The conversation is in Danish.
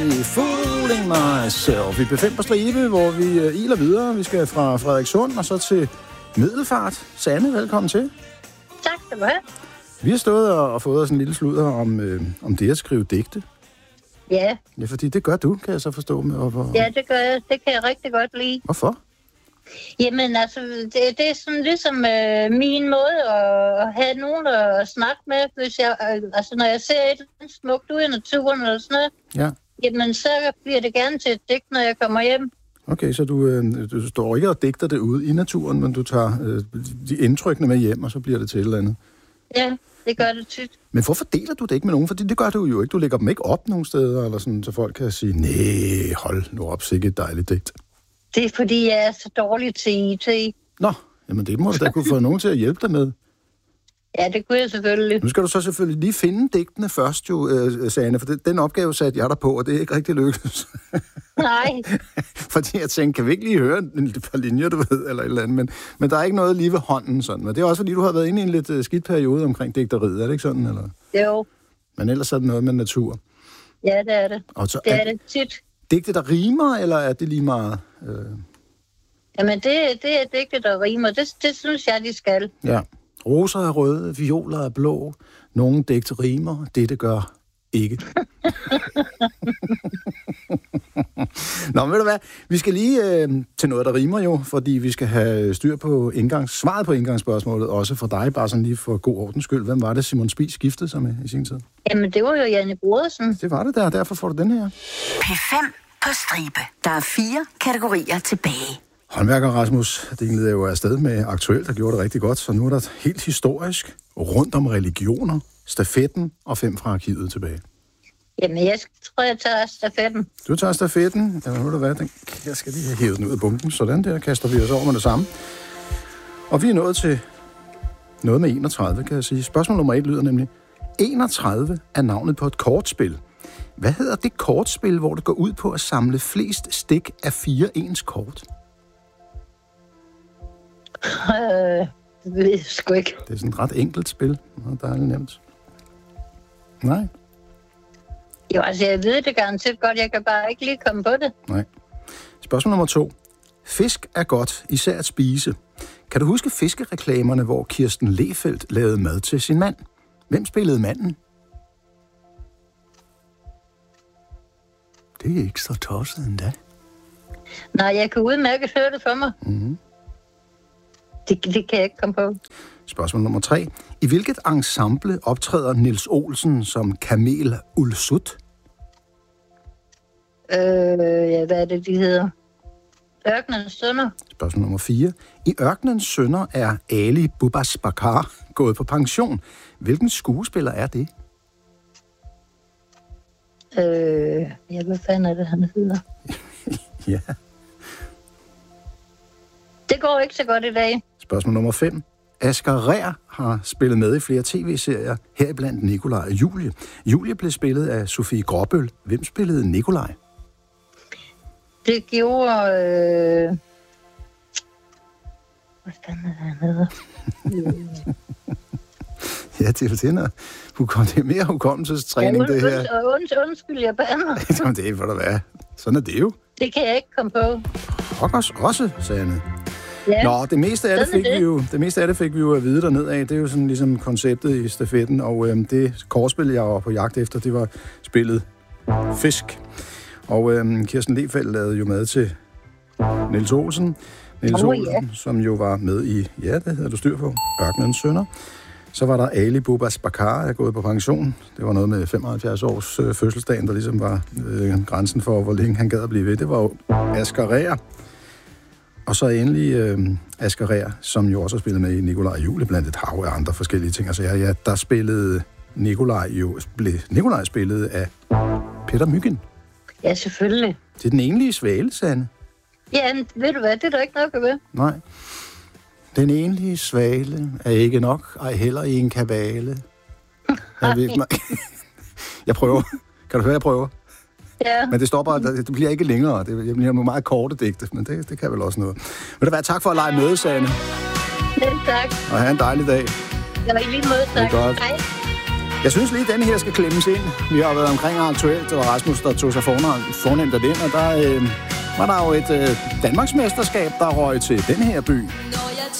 Fooling myself. Vi befinder på stribe, hvor vi iler videre. Vi skal fra Frederikssund og så til Middelfart. Sanne, velkommen til. Tak skal du have. Vi har stået og fået os en lille sludder om det at skrive digte. Ja. Ja, fordi det gør du, kan jeg så forstå. Ja, det gør jeg. Det kan jeg rigtig godt lide. Hvorfor? Jamen, altså, det er sådan ligesom min måde at have nogen at snakke med, hvis jeg, altså, når jeg ser et eller andet smukt ud i naturen eller sådan noget, ja. Jamen, så bliver det gerne til et digt, når jeg kommer hjem. Okay, så du står ikke og digter det ude i naturen, men du tager de indtrykkene med hjem, og så bliver det til et eller andet. Ja, det gør det tit. Men hvorfor deler du det ikke med nogen? Fordi det gør du jo ikke. Du lægger dem ikke op nogen steder, eller sådan, så folk kan sige, nej, hold nu op, sikke et dejligt digt. Det er, fordi jeg er så dårlig til IT. Nå, jamen det må du da kunne få nogen til at hjælpe dig med. Ja, det kunne jeg selvfølgelig. Nu skal du så selvfølgelig lige finde digtene først, jo, Sanne, for den opgave satte jeg dig på, og det er ikke rigtig lykkedes. Nej. Fordi jeg tænkte, kan vi ikke lige høre et par linjer, du ved, eller et eller andet, men der er ikke noget lige ved hånden sådan. Men det er også, fordi du har været inde i en lidt skidt periode omkring digteriet, er det ikke sådan, eller? Jo. Men ellers er det noget med natur. Ja, det er det. Og så det er det tit. Digte, der rimer, eller er det lige meget? Jamen, det er digte, der rimer. Det synes jeg, de skal. Ja. Roser er røde, violer er blå. Nogle digte rimer, det gør ikke. Nå, men ved du hvad? Vi skal lige til noget, der rimer jo, fordi vi skal have styr på svaret på indgangsspørgsmålet, også for dig, bare sådan lige for god ordens skyld. Hvem var det, Simon Spies skiftede sig med i sin tid? Jamen, det var jo Janne Brodersen. Det var det der, derfor får du den her. P5 på stribe. Der er 4 kategorier tilbage. Håndværker Rasmus delede jo afsted med Aktuelt, der gjorde det rigtig godt, så nu er der helt historisk rundt om religioner, stafetten og 5 fra arkivet tilbage. Jamen, jeg tror, jeg tager stafetten. Du tager stafetten. Jamen, ved du hvad? Jeg skal lige have hævet den ud af bunken. Sådan der kaster vi os over med det samme. Og vi er nået til noget med 31, kan jeg sige. Spørgsmål nummer 1 lyder nemlig, 31 er navnet på et kortspil. Hvad hedder det kortspil, hvor det går ud på at samle flest stik af 4 ens kort? Det ved jeg sgu ikke. Det er sådan et ret enkelt spil. Meget dejligt nemt. Nej. Jo, altså jeg ved det garanteret godt. Jeg kan bare ikke lige komme på det. Nej. Spørgsmål nummer 2. Fisk er godt, især at spise. Kan du huske fiskereklamerne, hvor Kirsten Lehfeldt lavede mad til sin mand? Hvem spillede manden? Det er ikke så tosset endda. Nej, jeg kan udmærket høre det for mig. Mm-hmm. Det kan jeg ikke komme på. Spørgsmål nummer 3. I hvilket ensemble optræder Niels Olsen som Kamel Ulsut? Ja, hvad er det, de hedder? Ørkenens Sønner. Spørgsmål nummer 4. I Ørkenens Sønner er Ali Bubas Bakar gået på pension. Hvilken skuespiller er det? Ja, hvad fanden er det, han hedder? Ja. Det går ikke så godt i dag. Spørgsmål nummer 5. Asger Rær har spillet med i flere tv-serier, heriblandt Nikolaj og Julie. Julie blev spillet af Sofie Gråbøl. Hvem spillede Nikolaj? Det gjorde... Hvad fanden er det, han hedder? Ja, det er noget. Det er mere hukommelsestræning, det her. Undskyld, jeg bander. Jamen, det er for at være. Sådan er det jo. Det kan jeg ikke komme på. Rockers også, sagde han. Ja. Nå, det meste af det fik vi jo at vide dernede af. Det er jo sådan ligesom konceptet i stafetten, og det kortspil, jeg var på jagt efter, det var spillet Fisk. Og Kirsten Lehfeldt lavede jo mad til Niels Olsen. Niels Olsen, som jo var med i, ja, det hedder du styr på, Ørkenens Sønner. Så var der Ali Bubas Bakar, der er gået på pension. Det var noget med 75 års fødselsdagen, der ligesom var grænsen for, hvor længe han gad at blive ved. Det var jo Asger Rær. Og så endelig Asger Rær, som jo også har spillet med i Nikolaj og Julie, blandt et hav af andre forskellige ting. Altså ja, der spillede Nikolaj spillet af Peter Myggen. Ja, selvfølgelig. Det er den enlige svale, Sanne. Ja, ved du hvad, det er der ikke nok at ved. Nej. Den enlige svale er ikke nok, ej heller i en kabale. Jeg prøver. Kan du høre, jeg prøver? Ja. Men det stopper, det bliver ikke længere. Det bliver meget korte digte, men det kan vel også noget. Men det var tak for at lege med, Sanne. Ja, tak. Og have en dejlig dag. Det var i lige måde, tak. Det er godt. Hej. Jeg synes lige, at denne her skal klemmes ind. Vi har været omkring aktuelt, og Rasmus, der tog sig fornemt af den, og der var der jo et Danmarksmesterskab, der røg til den her by. Når jeg